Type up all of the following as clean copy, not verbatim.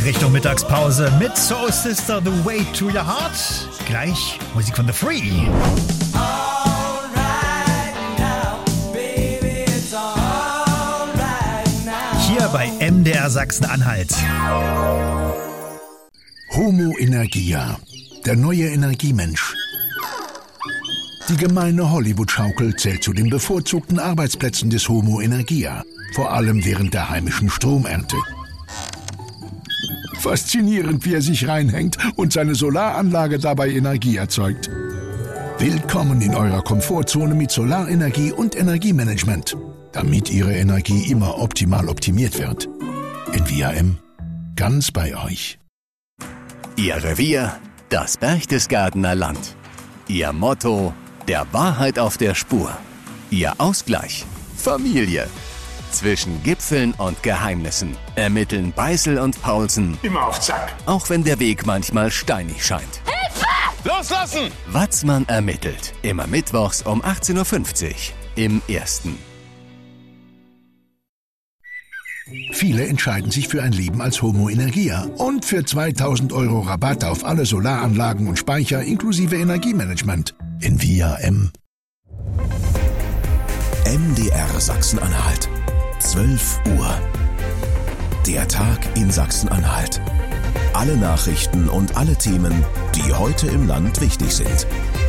Richtung Mittagspause mit Soul Sister, The Way to Your Heart. Gleich Musik von The Free. Hier bei MDR Sachsen-Anhalt. Homo Energia, der neue Energiemensch. Die gemeine Hollywood-Schaukel zählt zu den bevorzugten Arbeitsplätzen des Homo Energia, vor allem während der heimischen Stromernte. Faszinierend, wie er sich reinhängt und seine Solaranlage dabei Energie erzeugt. Willkommen in eurer Komfortzone mit Solarenergie und Energiemanagement, damit Ihre Energie immer optimal optimiert wird. NVAM, ganz bei euch. Ihr Revier, das Berchtesgadener Land. Ihr Motto, der Wahrheit auf der Spur. Ihr Ausgleich, Familie. Zwischen Gipfeln und Geheimnissen ermitteln Beißel und Paulsen. Immer auf Zack. Auch wenn der Weg manchmal steinig scheint. Hilfe! Loslassen! Watzmann ermittelt. Immer mittwochs um 18.50 Uhr im Ersten. Viele entscheiden sich für ein Leben als Homo Energia und für 2.000 € Rabatt auf alle Solaranlagen und Speicher inklusive Energiemanagement. NVAM. MDR Sachsen-Anhalt. 12 Uhr. Der Tag in Sachsen-Anhalt. Alle Nachrichten und alle Themen, die heute im Land wichtig sind.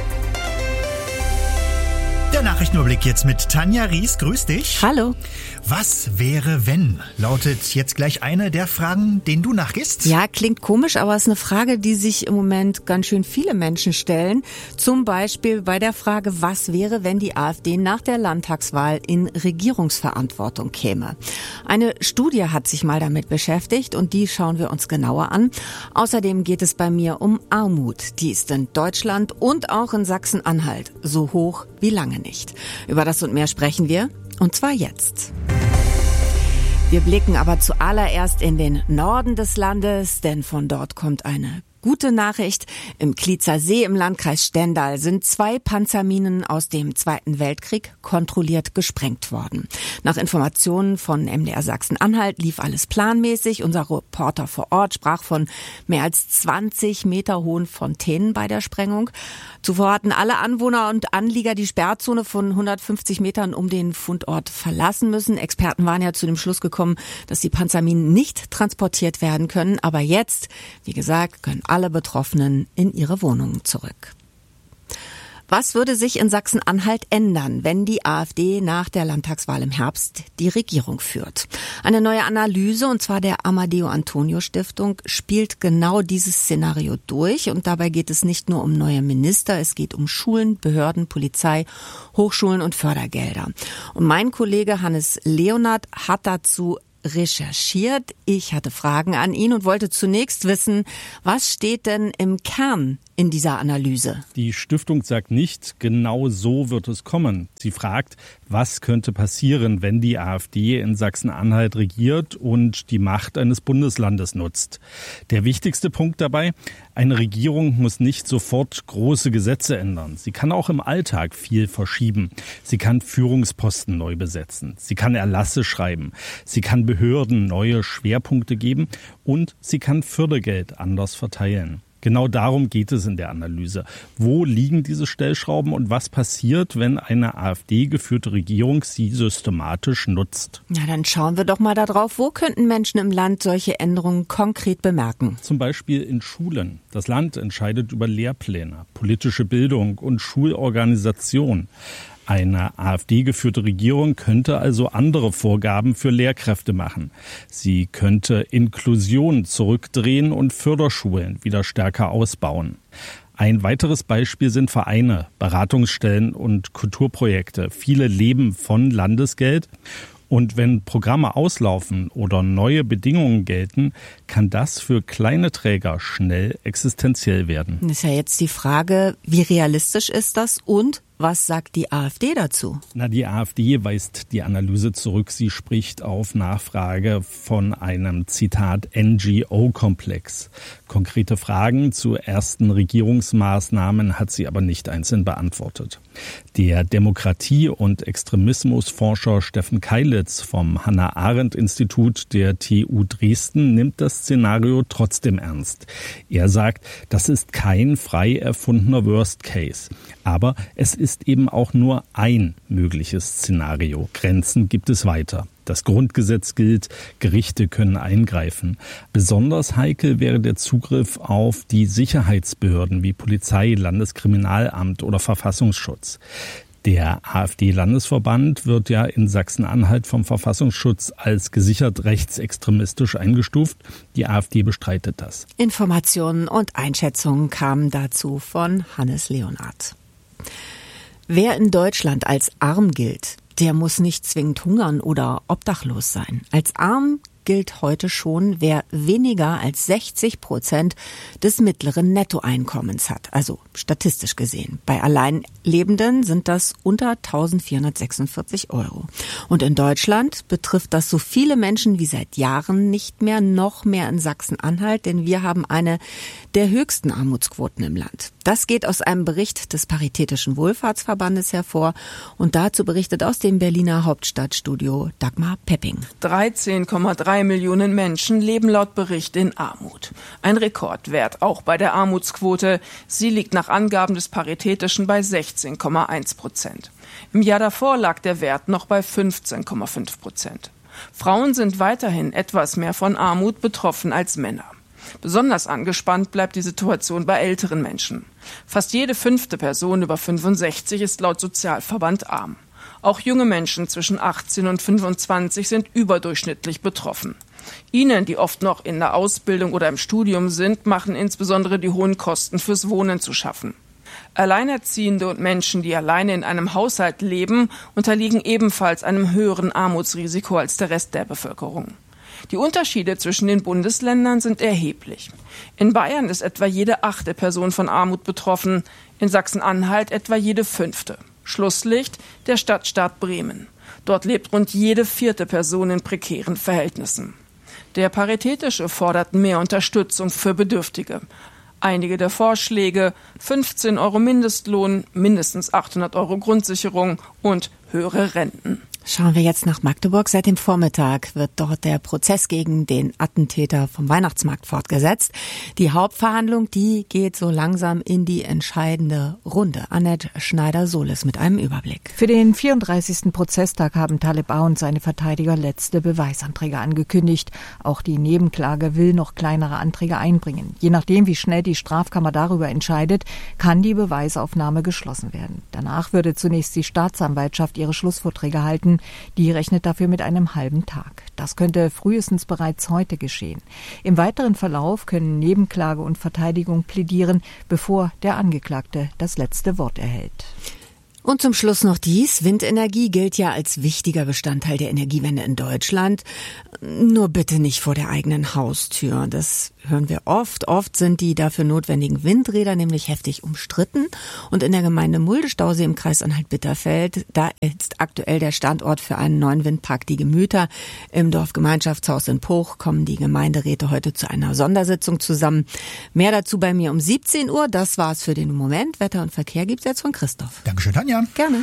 Der Nachrichtenüberblick jetzt mit Tanja Ries. Grüß dich. Hallo. Was wäre, wenn? Lautet jetzt gleich eine der Fragen, denen du nachgehst. Ja, klingt komisch, aber es ist eine Frage, die sich im Moment ganz schön viele Menschen stellen. Zum Beispiel bei der Frage, was wäre, wenn die AfD nach der Landtagswahl in Regierungsverantwortung käme? Eine Studie hat sich mal damit beschäftigt und die schauen wir uns genauer an. Außerdem geht es bei mir um Armut. Die ist in Deutschland und auch in Sachsen-Anhalt so hoch wie lange nicht. Über das und mehr sprechen wir, und zwar jetzt. Wir blicken aber zuallererst in den Norden des Landes, denn von dort kommt eine gute Nachricht. Im Klietzer See im Landkreis Stendal sind 2 Panzerminen aus dem Zweiten Weltkrieg kontrolliert gesprengt worden. Nach Informationen von MDR Sachsen-Anhalt lief alles planmäßig. Unser Reporter vor Ort sprach von mehr als 20 Meter hohen Fontänen bei der Sprengung. Zuvor hatten alle Anwohner und Anlieger die Sperrzone von 150 Metern um den Fundort verlassen müssen. Experten waren ja zu dem Schluss gekommen, dass die Panzerminen nicht transportiert werden können. Aber jetzt, wie gesagt, können alle Betroffenen in ihre Wohnungen zurück. Was würde sich in Sachsen-Anhalt ändern, wenn die AfD nach der Landtagswahl im Herbst die Regierung führt? Eine neue Analyse, und zwar der Amadeo-Antonio-Stiftung, spielt genau dieses Szenario durch. Und dabei geht es nicht nur um neue Minister, es geht um Schulen, Behörden, Polizei, Hochschulen und Fördergelder. Und mein Kollege Hannes Leonard hat dazu recherchiert. Ich hatte Fragen an ihn und wollte zunächst wissen, was steht denn im Kern in dieser Analyse? Die Stiftung sagt nicht, genau so wird es kommen. Sie fragt, was könnte passieren, wenn die AfD in Sachsen-Anhalt regiert und die Macht eines Bundeslandes nutzt. Der wichtigste Punkt dabei, eine Regierung muss nicht sofort große Gesetze ändern. Sie kann auch im Alltag viel verschieben. Sie kann Führungsposten neu besetzen. Sie kann Erlasse schreiben. Sie kann Behörden neue Schwerpunkte geben und sie kann Fördergeld anders verteilen. Genau darum geht es in der Analyse. Wo liegen diese Stellschrauben und was passiert, wenn eine AfD-geführte Regierung sie systematisch nutzt? Na, dann schauen wir doch mal da drauf, wo könnten Menschen im Land solche Änderungen konkret bemerken? Zum Beispiel in Schulen. Das Land entscheidet über Lehrpläne, politische Bildung und Schulorganisation. Eine AfD-geführte Regierung könnte also andere Vorgaben für Lehrkräfte machen. Sie könnte Inklusion zurückdrehen und Förderschulen wieder stärker ausbauen. Ein weiteres Beispiel sind Vereine, Beratungsstellen und Kulturprojekte. Viele leben von Landesgeld. Und wenn Programme auslaufen oder neue Bedingungen gelten, kann das für kleine Träger schnell existenziell werden. Das ist ja jetzt die Frage, wie realistisch ist das und Was sagt die AfD dazu? Die AfD weist die Analyse zurück. Sie spricht auf Nachfrage von einem, Zitat, NGO-Komplex. Konkrete Fragen zu ersten Regierungsmaßnahmen hat sie aber nicht einzeln beantwortet. Der Demokratie- und Extremismusforscher Steffen Keilitz vom Hannah-Arendt-Institut der TU Dresden nimmt das Szenario trotzdem ernst. Er sagt, das ist kein frei erfundener Worst Case. Aber es ist eben auch nur ein mögliches Szenario. Grenzen gibt es weiter. Das Grundgesetz gilt, Gerichte können eingreifen. Besonders heikel wäre der Zugriff auf die Sicherheitsbehörden wie Polizei, Landeskriminalamt oder Verfassungsschutz. Der AfD-Landesverband wird ja in Sachsen-Anhalt vom Verfassungsschutz als gesichert rechtsextremistisch eingestuft. Die AfD bestreitet das. Informationen und Einschätzungen kamen dazu von Hannes Leonhardt. Wer in Deutschland als arm gilt, der muss nicht zwingend hungern oder obdachlos sein. Als arm gilt heute schon, wer weniger als 60% des mittleren Nettoeinkommens hat, also statistisch gesehen. Bei Alleinlebenden sind das unter 1.446 €. Und in Deutschland betrifft das so viele Menschen wie seit Jahren nicht mehr, noch mehr in Sachsen-Anhalt, denn wir haben eine der höchsten Armutsquoten im Land. Das geht aus einem Bericht des Paritätischen Wohlfahrtsverbandes hervor und dazu berichtet aus dem Berliner Hauptstadtstudio Dagmar Pepping. 13,3 Millionen Menschen leben laut Bericht in Armut. Ein Rekordwert auch bei der Armutsquote. Sie liegt nach Angaben des Paritätischen bei 16,1%. Im Jahr davor lag der Wert noch bei 15,5%. Frauen sind weiterhin etwas mehr von Armut betroffen als Männer. Besonders angespannt bleibt die Situation bei älteren Menschen. Fast jede 5. Person über 65 ist laut Sozialverband arm. Auch junge Menschen zwischen 18 und 25 sind überdurchschnittlich betroffen. Ihnen, die oft noch in der Ausbildung oder im Studium sind, machen insbesondere die hohen Kosten fürs Wohnen zu schaffen. Alleinerziehende und Menschen, die alleine in einem Haushalt leben, unterliegen ebenfalls einem höheren Armutsrisiko als der Rest der Bevölkerung. Die Unterschiede zwischen den Bundesländern sind erheblich. In Bayern ist etwa jede 8. Person von Armut betroffen, in Sachsen-Anhalt etwa jede 5. Schlusslicht der Stadtstaat Bremen. Dort lebt rund jede 4. Person in prekären Verhältnissen. Der Paritätische fordert mehr Unterstützung für Bedürftige. Einige der Vorschläge: 15 € Mindestlohn, mindestens 800 € Grundsicherung und höhere Renten. Schauen wir jetzt nach Magdeburg. Seit dem Vormittag wird dort der Prozess gegen den Attentäter vom Weihnachtsmarkt fortgesetzt. Die Hauptverhandlung, die geht so langsam in die entscheidende Runde. Annette Schneider-Sohles mit einem Überblick. Für den 34. Prozesstag haben Taleb A. und seine Verteidiger letzte Beweisanträge angekündigt. Auch die Nebenklage will noch kleinere Anträge einbringen. Je nachdem, wie schnell die Strafkammer darüber entscheidet, kann die Beweisaufnahme geschlossen werden. Danach würde zunächst die Staatsanwaltschaft ihre Schlussvorträge halten. Die rechnet dafür mit einem halben Tag. Das könnte frühestens bereits heute geschehen. Im weiteren Verlauf können Nebenklage und Verteidigung plädieren, bevor der Angeklagte das letzte Wort erhält. Und zum Schluss noch dies. Windenergie gilt ja als wichtiger Bestandteil der Energiewende in Deutschland. Nur bitte nicht vor der eigenen Haustür. Das hören wir oft. Oft sind die dafür notwendigen Windräder nämlich heftig umstritten. Und in der Gemeinde Mulde-Stausee im Kreis Anhalt-Bitterfeld, da ist aktuell der Standort für einen neuen Windpark die Gemüter. Im Dorfgemeinschaftshaus in Poch kommen die Gemeinderäte heute zu einer Sondersitzung zusammen. Mehr dazu bei mir um 17 Uhr. Das war's für den Moment. Wetter und Verkehr gibt's jetzt von Christoph. Dankeschön, Tanja. Gerne.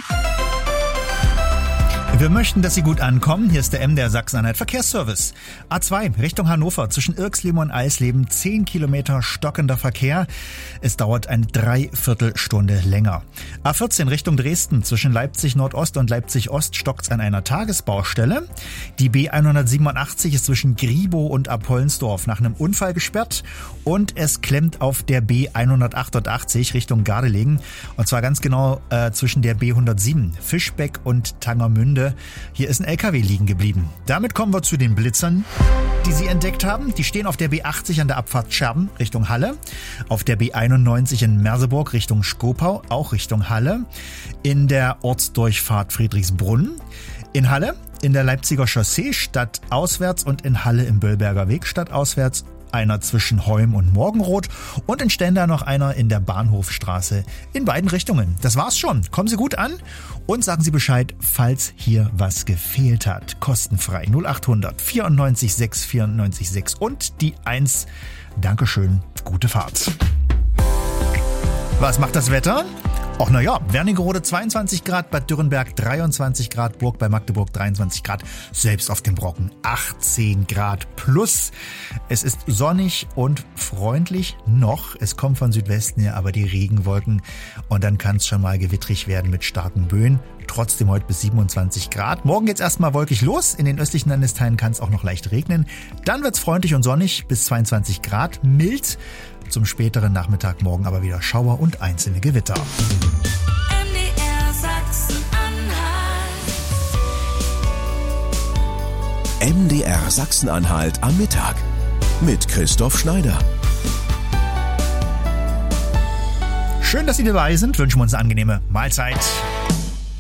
Wir möchten, dass Sie gut ankommen. Hier ist der MDR Sachsen-Anhalt Verkehrsservice. A2 Richtung Hannover zwischen Irxleben und Eisleben 10 Kilometer stockender Verkehr. Es dauert eine Dreiviertelstunde länger. A14 Richtung Dresden zwischen Leipzig Nordost und Leipzig Ost stockt's an einer Tagesbaustelle. Die B187 ist zwischen Griebow und Apollensdorf nach einem Unfall gesperrt und es klemmt auf der B188 Richtung Gardelegen und zwar ganz genau zwischen der B107 Fischbeck und Tangermünde. Hier ist ein LKW liegen geblieben. Damit kommen wir zu den Blitzern, die Sie entdeckt haben. Die stehen auf der B80 an der Abfahrt Scherben Richtung Halle, auf der B91 in Merseburg Richtung Skopau, auch Richtung Halle, in der Ortsdurchfahrt Friedrichsbrunn, in Halle, in der Leipziger Chaussee stadtauswärts und in Halle im Böllberger Weg stadtauswärts, einer zwischen Heum und Morgenroth und in Stendal noch einer in der Bahnhofstraße in beiden Richtungen. Das war's schon. Kommen Sie gut an und sagen Sie Bescheid, falls hier was gefehlt hat. Kostenfrei 0800 94 6 94 6 und die 1. Dankeschön, gute Fahrt. Was macht das Wetter? Ach naja, Wernigerode 22 Grad, Bad Dürrenberg 23 Grad, Burg bei Magdeburg 23 Grad, selbst auf dem Brocken 18 Grad plus. Es ist sonnig und freundlich noch. Es kommt von Südwesten her aber die Regenwolken und dann kann es schon mal gewittrig werden mit starken Böen. Trotzdem heute bis 27 Grad. Morgen geht's erstmal wolkig los. In den östlichen Landesteilen kann es auch noch leicht regnen. Dann wird's freundlich und sonnig bis 22 Grad, mild. Zum späteren Nachmittag morgen aber wieder Schauer und einzelne Gewitter. MDR Sachsen-Anhalt. MDR Sachsen-Anhalt am Mittag mit Christoph Schneider. Schön, dass Sie dabei sind. Wünschen wir uns eine angenehme Mahlzeit.